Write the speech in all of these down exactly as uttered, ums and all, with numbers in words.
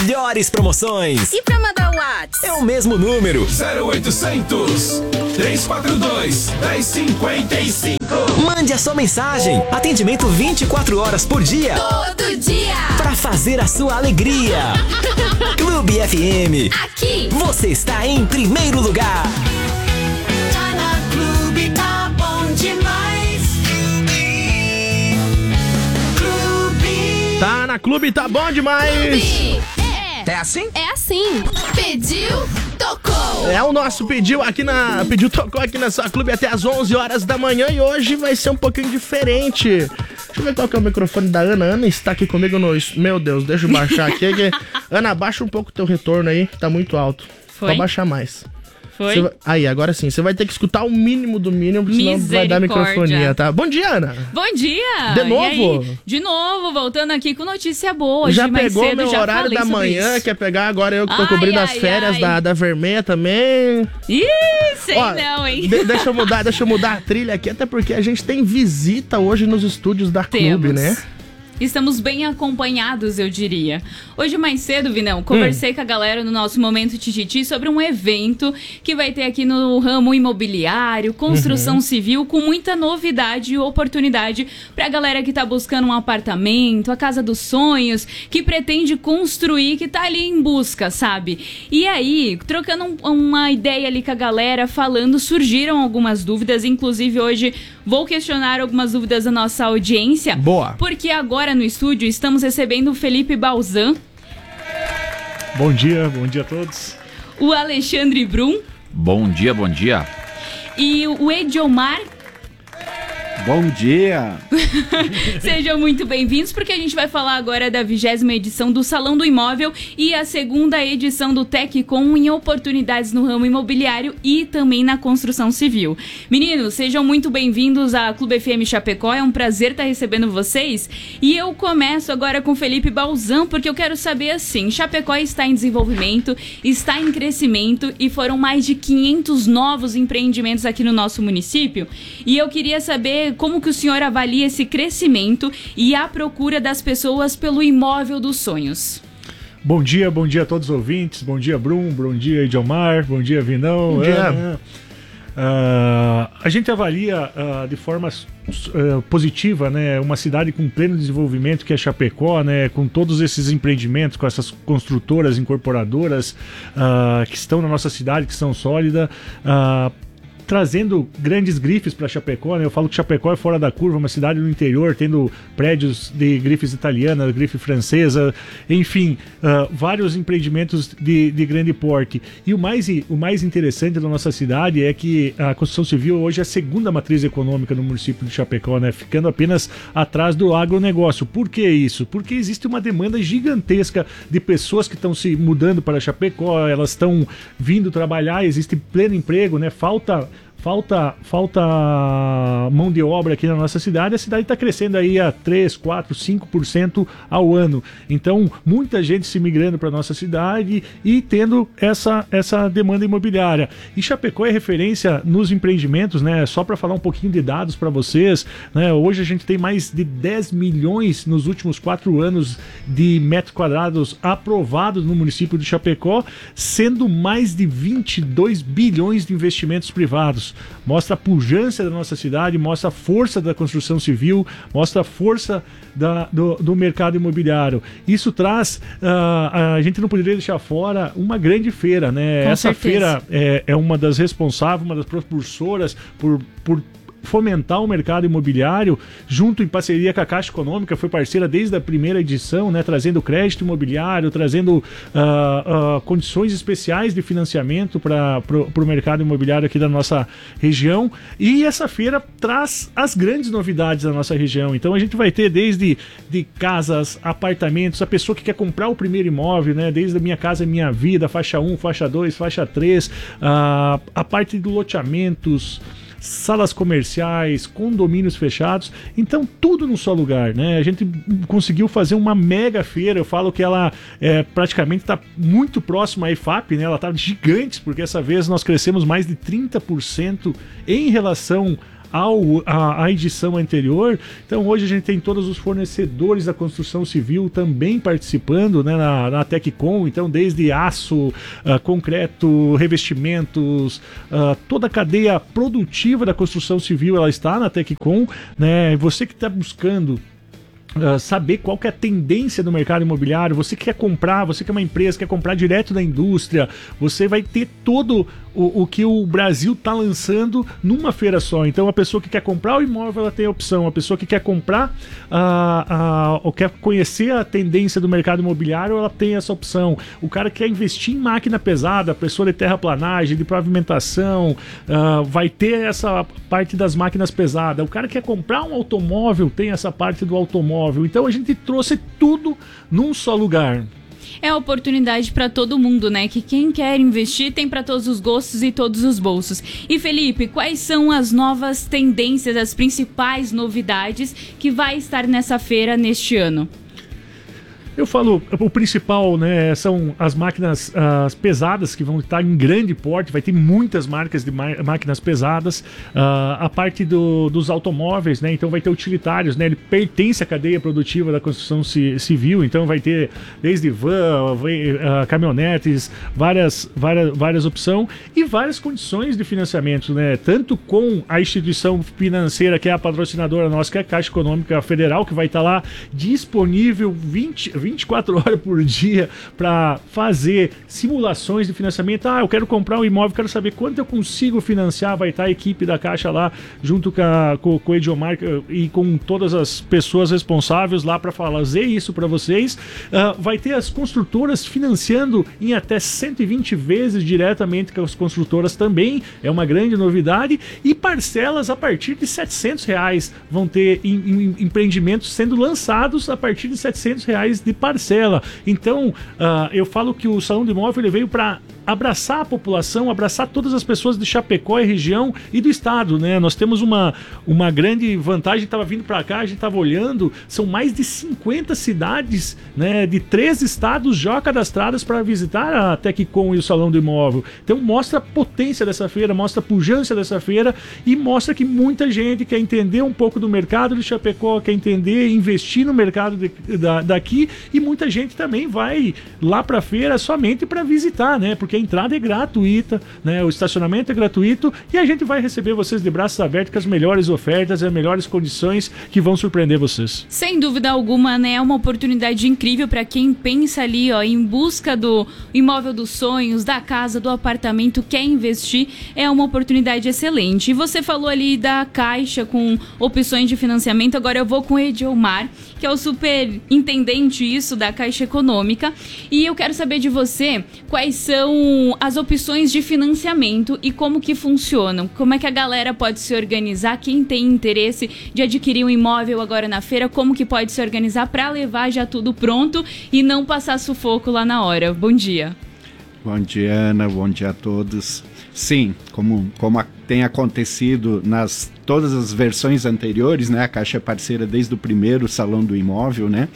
melhores promoções. E pra mandar o WhatsApp? É o mesmo número. zero oitocentos, três quatro dois, um zero cinco cinco. Mande a sua mensagem. Atendimento vinte e quatro horas por dia. Todo dia. Pra fazer a sua alegria. Clube F M. Aqui. Você está em primeiro lugar. Tá na Clube, tá bom demais. Clube. Tá na Clube, tá bom demais. Clube. É. É assim? É assim. Pediu, tocou. É o nosso pediu aqui na pediu tocou aqui na sua Clube até às onze horas da manhã e hoje vai ser um pouquinho diferente. Deixa eu ver qual que é o microfone da Ana. Ana está aqui comigo no... Meu Deus, deixa eu baixar aqui. Que... Ana, abaixa um pouco o teu retorno aí, que tá muito alto. Foi? Pode baixar mais. Foi? Vai... Aí, agora sim. Você vai ter que escutar o mínimo do mínimo, senão vai dar microfonia, tá? Bom dia, Ana. Bom dia. De E novo? aí? De novo, voltando aqui com notícia boa. Hoje Já mais pegou cedo, meu já horário da manhã, isso. quer pegar agora eu que tô Ai, cobrindo as ai, férias ai. da, da Vermelha também. Ih, sei Ó, não, hein? de- deixa eu mudar, deixa eu mudar a trilha aqui, até porque a gente tem visita hoje nos estúdios da Temos. Clube, né? Estamos bem acompanhados, eu diria. Hoje mais cedo, Vinão, conversei Hum. com a galera no nosso Momento Tititi sobre um evento que vai ter aqui no ramo imobiliário, construção Uhum. civil, com muita novidade e oportunidade pra galera que tá buscando um apartamento, a casa dos sonhos, que pretende construir, que tá ali em busca, sabe? E aí, trocando um- uma ideia ali com a galera, falando, surgiram algumas dúvidas, inclusive hoje vou questionar algumas dúvidas da nossa audiência. Boa. Porque agora no estúdio estamos recebendo o Felipe Balzan, Bom dia, bom dia a todos. o Alexandre Brum Bom dia, bom dia. e o Ediomar. Bom dia! Sejam muito bem-vindos, porque a gente vai falar agora da vigésima edição do Salão do Imóvel e a segunda edição do TecCom em oportunidades no ramo imobiliário e também na construção civil. Meninos, sejam muito bem-vindos à Clube F M Chapecó, é um prazer estar recebendo vocês. E eu começo agora com Felipe Balzan, porque eu quero saber assim, Chapecó está em desenvolvimento, está em crescimento e foram mais de quinhentos novos empreendimentos aqui no nosso município. E eu queria saber como que o senhor avalia esse crescimento e a procura das pessoas pelo imóvel dos sonhos. Bom dia, bom dia a todos os ouvintes. Bom dia, Brum. Bom dia, Ediomar. Bom dia, Vinão. Bom dia. Ana. Ah, a gente avalia ah, de forma ah, positiva, né, uma cidade com pleno desenvolvimento que é Chapecó, né, com todos esses empreendimentos, com essas construtoras, incorporadoras ah, que estão na nossa cidade, que são sólidas, ah, trazendo grandes grifes para Chapecó, né? Eu falo que Chapecó é fora da curva, uma cidade no interior, tendo prédios de grifes italianas, grife francesa, enfim, uh, vários empreendimentos de, de grande porte. E o mais, o mais interessante da nossa cidade é que a construção civil hoje é a segunda matriz econômica no município de Chapecó, né? Ficando apenas atrás do agronegócio. Por que isso? Porque existe uma demanda gigantesca de pessoas que estão se mudando para Chapecó, elas estão vindo trabalhar, existe pleno emprego, né? Falta Falta, falta mão de obra aqui na nossa cidade. A cidade está crescendo aí a três, quatro, cinco por cento ao ano. Então, muita gente se migrando para nossa cidade e tendo essa, essa demanda imobiliária. E Chapecó é referência nos empreendimentos, né? Só para falar um pouquinho de dados para vocês, né? Hoje a gente tem mais de dez milhões nos últimos quatro anos de metros quadrados aprovados no município de Chapecó, sendo mais de vinte e dois bilhões de investimentos privados. Mostra a pujança da nossa cidade, mostra a força da construção civil, mostra a força da, do, do mercado imobiliário. Isso traz, uh, a gente não poderia deixar fora uma grande feira, né? Com Essa certeza. feira é, é uma das responsáveis, uma das propulsoras por, por fomentar o mercado imobiliário, junto em parceria com a Caixa Econômica, foi parceira desde a primeira edição, né, trazendo crédito imobiliário, trazendo uh, uh, condições especiais de financiamento para o mercado imobiliário aqui da nossa região. E essa feira traz as grandes novidades da nossa região. Então a gente vai ter desde de casas, apartamentos, a pessoa que quer comprar o primeiro imóvel, né, desde a Minha Casa Minha Vida, faixa um, faixa dois, faixa três, uh, a parte de loteamentos, salas comerciais, condomínios fechados, então tudo num só lugar, né? A gente conseguiu fazer uma mega feira. Eu falo que ela é, praticamente está muito próxima à I F A P, né? Ela está gigante, porque essa vez nós crescemos mais de trinta por cento em relação ao, a, a edição anterior. Então hoje a gente tem todos os fornecedores da construção civil também participando, né, na, na TecCon, então desde aço, uh, concreto, revestimentos, uh, toda a cadeia produtiva da construção civil, ela está na TecCon, né? Você que está buscando Uh, saber qual que é a tendência do mercado imobiliário, você que quer comprar, você que é uma empresa, quer comprar direto da indústria, você vai ter todo o, o que o Brasil está lançando numa feira só. Então a pessoa que quer comprar o imóvel, ela tem a opção, a pessoa que quer comprar uh, uh, ou quer conhecer a tendência do mercado imobiliário, ela tem essa opção. O cara que quer investir em máquina pesada, pessoa de terraplanagem, de pavimentação, uh, vai ter essa parte das máquinas pesadas. O cara que quer comprar um automóvel, tem essa parte do automóvel. Então a gente trouxe tudo num só lugar. É a oportunidade para todo mundo, né? Que quem quer investir tem para todos os gostos e todos os bolsos. E Felipe, quais são as novas tendências, as principais novidades que vai estar nessa feira neste ano? Eu falo, o principal, né, são as máquinas as pesadas que vão estar em grande porte, vai ter muitas marcas de máquinas pesadas, uh, a parte do, dos automóveis, né, então vai ter utilitários, né, ele pertence à cadeia produtiva da construção civil, então vai ter desde van, uh, caminhonetes, várias, várias, várias opções e várias condições de financiamento, né, tanto com a instituição financeira que é a patrocinadora nossa, que é a Caixa Econômica Federal, que vai estar lá disponível vinte, vinte e quatro horas por dia para fazer simulações de financiamento. Ah, eu quero comprar um imóvel, quero saber quanto eu consigo financiar. Vai estar a equipe da Caixa lá, junto com, a, com, com o Ediomar e com todas as pessoas responsáveis lá para fazer isso para vocês. Uh, vai ter as construtoras financiando em até cento e vinte vezes diretamente com as construtoras também. É uma grande novidade. E parcelas a partir de setecentos reais. Vão ter em, em, empreendimentos sendo lançados a partir de setecentos reais de parcela. Então, uh, eu falo que o Salão do Imóvel ele veio para abraçar a população, abraçar todas as pessoas de Chapecó e região e do estado, né? Nós temos uma, uma grande vantagem, estava vindo para cá, a gente estava olhando, são mais de cinquenta cidades, né, de três estados já cadastradas para visitar a TecCon e o Salão do Imóvel. Então mostra a potência dessa feira, mostra a pujança dessa feira e mostra que muita gente quer entender um pouco do mercado de Chapecó, quer entender, investir no mercado de, da, daqui, e muita gente também vai lá para a feira somente para visitar, né? Porque a entrada é gratuita, né? O estacionamento é gratuito e a gente vai receber vocês de braços abertos com as melhores ofertas e as melhores condições que vão surpreender vocês. Sem dúvida alguma, né? É uma oportunidade incrível para quem pensa ali, ó, em busca do imóvel dos sonhos, da casa, do apartamento, quer investir, é uma oportunidade excelente. E você falou ali da Caixa com opções de financiamento, agora eu vou com o Ediomar, que é o superintendente isso da Caixa Econômica, e eu quero saber de você quais são as opções de financiamento e como que funcionam, como é que a galera pode se organizar, quem tem interesse de adquirir um imóvel agora na feira, como que pode se organizar para levar já tudo pronto e não passar sufoco lá na hora. Bom dia. Bom dia, Ana, bom dia a todos. Sim, como, como a, tem acontecido nas todas as versões anteriores, né? A Caixa é parceira desde o primeiro Salão do Imóvel, né?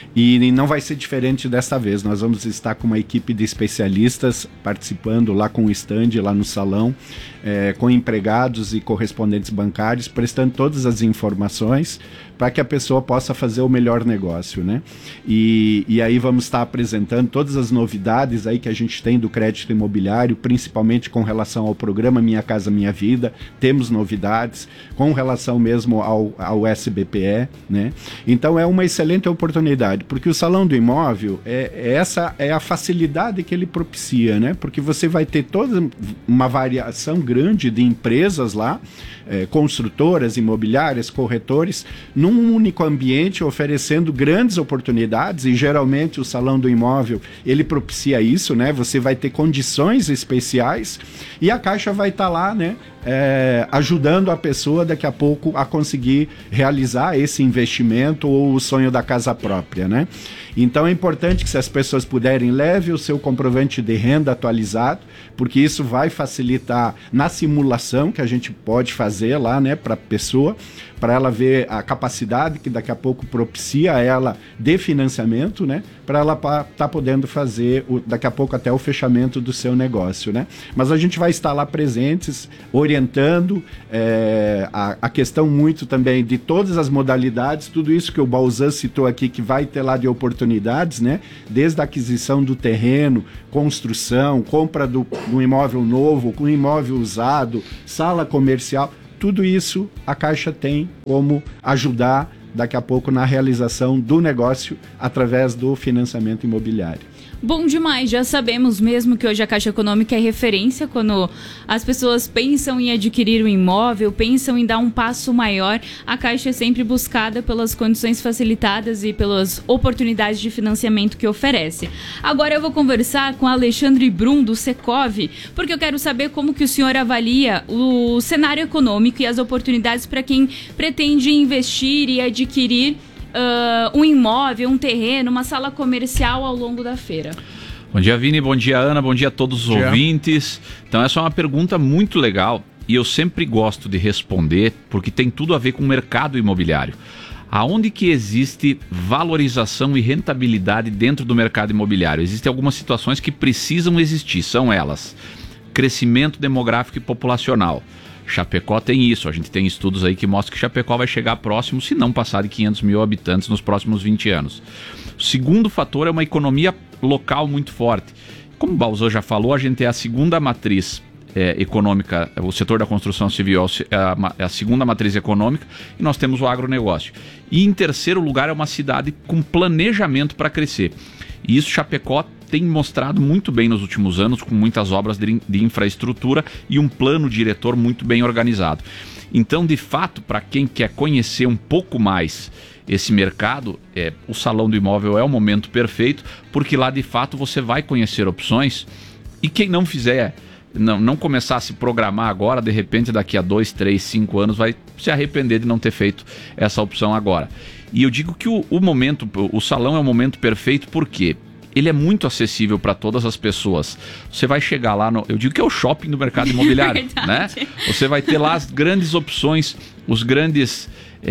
E não vai ser diferente desta vez. Nós vamos estar com uma equipe de especialistas participando lá com o stand, lá no salão, é, com empregados e correspondentes bancários, prestando todas as informações para que a pessoa possa fazer o melhor negócio, né? E, e aí vamos estar apresentando todas as novidades aí que a gente tem do crédito imobiliário, principalmente com relação ao programa Minha Casa Minha Vida. Temos novidades com relação mesmo ao, ao S B P E, né? Então é uma excelente oportunidade, porque o Salão do Imóvel, é, é essa é a facilidade que ele propicia, né? Porque você vai ter toda uma variação grande de empresas lá, é, construtoras, imobiliárias, corretores, num único ambiente, oferecendo grandes oportunidades, e geralmente o Salão do Imóvel, ele propicia isso, né? Você vai ter condições especiais e a Caixa vai estar lá, né? É, ajudando a pessoa daqui a pouco a conseguir realizar esse investimento ou o sonho da casa própria, né? Então é importante que, se as pessoas puderem, leve o seu comprovante de renda atualizado, porque isso vai facilitar na simulação que a gente pode fazer trazer lá, né, para a pessoa, para ela ver a capacidade que daqui a pouco propicia a ela de financiamento, né, para ela estar tá podendo fazer o, daqui a pouco até o fechamento do seu negócio, né. Mas a gente vai estar lá presentes, orientando é, a, a questão muito também de todas as modalidades, tudo isso que o Balzan citou aqui, que vai ter lá de oportunidades, né, desde a aquisição do terreno, construção, compra do, do imóvel novo, com imóvel usado, sala comercial, tudo isso a Caixa tem como ajudar daqui a pouco na realização do negócio através do financiamento imobiliário. Bom demais, já sabemos mesmo que hoje a Caixa Econômica é referência quando as pessoas pensam em adquirir um imóvel, pensam em dar um passo maior. A Caixa é sempre buscada pelas condições facilitadas e pelas oportunidades de financiamento que oferece. Agora eu vou conversar com Alexandre Brum, do Secov, porque eu quero saber como que o senhor avalia o cenário econômico e as oportunidades para quem pretende investir e adquirir Uh, um imóvel, um terreno, uma sala comercial ao longo da feira. Bom dia, Vini, bom dia, Ana, bom dia a todos os ouvintes. Então essa é uma pergunta muito legal e eu sempre gosto de responder porque tem tudo a ver com o mercado imobiliário. Aonde que existe valorização e rentabilidade dentro do mercado imobiliário? Existem algumas situações que precisam existir, são elas: crescimento demográfico e populacional. Chapecó tem isso, a gente tem estudos aí que mostram que Chapecó vai chegar próximo, se não passar de quinhentos mil habitantes nos próximos vinte anos. O segundo fator é uma economia local muito forte. Como o Balzan já falou, a gente é a segunda matriz é, econômica, o setor da construção civil é a, é a segunda matriz econômica e nós temos o agronegócio. E em terceiro lugar é uma cidade com planejamento para crescer. E isso Chapecó tem mostrado muito bem nos últimos anos, com muitas obras de, de infraestrutura e um plano diretor muito bem organizado. Então, de fato, para quem quer conhecer um pouco mais esse mercado, é, o Salão do Imóvel é o momento perfeito, porque lá, de fato, você vai conhecer opções e quem não fizer, não, não começar a se programar agora, de repente, daqui a dois, três, cinco anos, vai se arrepender de não ter feito essa opção agora. E eu digo que o, o momento, o salão é o momento perfeito, por quê? Ele é muito acessível para todas as pessoas. Você vai chegar lá, no, eu digo que é o shopping do mercado imobiliário, né? Você vai ter lá as grandes opções, os grandes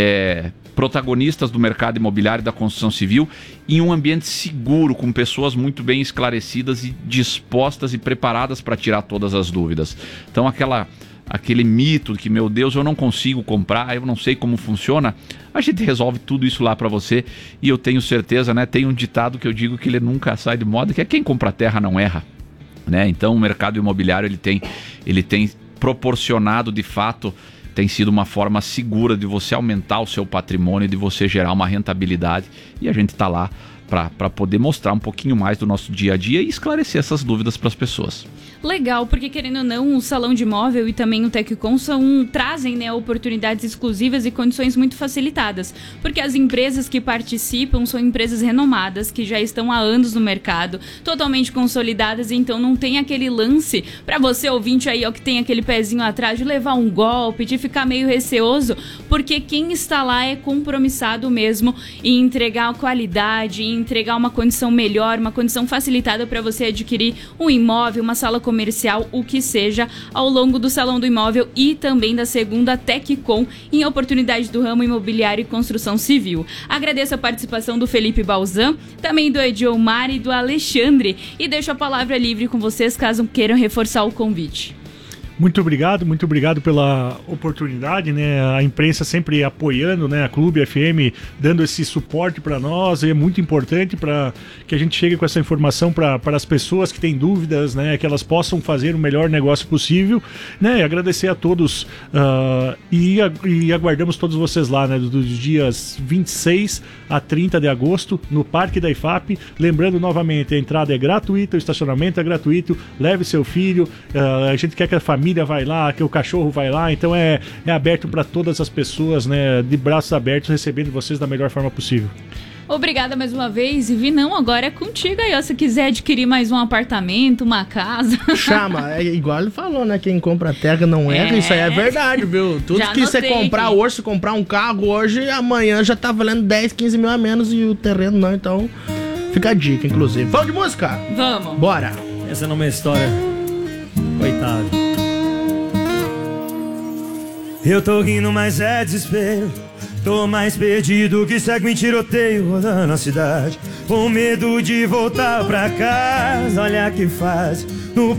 é, protagonistas do mercado imobiliário e da construção civil em um ambiente seguro, com pessoas muito bem esclarecidas e dispostas e preparadas para tirar todas as dúvidas. Então aquela... aquele mito de que, meu Deus, eu não consigo comprar, eu não sei como funciona, a gente resolve tudo isso lá para você e eu tenho certeza, né? Tem um ditado que eu digo que ele nunca sai de moda, que é quem compra terra não erra, né? Então o mercado imobiliário ele tem, ele tem proporcionado de fato, tem sido uma forma segura de você aumentar o seu patrimônio, de você gerar uma rentabilidade e a gente está lá para poder mostrar um pouquinho mais do nosso dia a dia e esclarecer essas dúvidas para as pessoas. Legal, porque querendo ou não, o Salão de Imóvel e também o TecCom são, trazem, né, oportunidades exclusivas e condições muito facilitadas, porque as empresas que participam são empresas renomadas, que já estão há anos no mercado, totalmente consolidadas, então não tem aquele lance para você, ouvinte aí, ó, que tem aquele pezinho atrás de levar um golpe, de ficar meio receoso, porque quem está lá é compromissado mesmo em entregar qualidade, em entregar uma condição melhor, uma condição facilitada para você adquirir um imóvel, uma sala comercial, o que seja, ao longo do Salão do Imóvel e também da segunda TecCom em oportunidades do ramo imobiliário e construção civil. Agradeço a participação do Felipe Balzan, também do Ediomar e do Alexandre e deixo a palavra livre com vocês caso queiram reforçar o convite. Muito obrigado, muito obrigado pela oportunidade, né? A imprensa sempre apoiando, né? A Clube F M dando esse suporte para nós, e é muito importante para que a gente chegue com essa informação para as pessoas que têm dúvidas, né? Que elas possam fazer o melhor negócio possível, né? E agradecer a todos uh, e, e aguardamos todos vocês lá, né? Dos dias vinte e seis a trinta de agosto no Parque da I F A P. Lembrando novamente, a entrada é gratuita, o estacionamento é gratuito, leve seu filho, uh, a gente quer que a família vai lá, que o cachorro vai lá, então é, é aberto para todas as pessoas, né, de braços abertos, recebendo vocês da melhor forma possível. Obrigada mais uma vez, e Vinão, agora é contigo aí, ó, se quiser adquirir mais um apartamento, uma casa. Chama, é igual ele falou, né, quem compra terra não erra, é. Isso aí é verdade, viu? Tudo já que você comprar aqui. Hoje, se comprar um carro hoje, amanhã já tá valendo dez, quinze mil a menos e o terreno não, então fica a dica, inclusive. Vamos de música? Vamos. Bora. Essa não é uma história, coitado. Eu tô rindo, mas é desespero. Tô mais perdido que segue em tiroteio rodando a cidade, com medo de voltar pra casa. Olha que fase,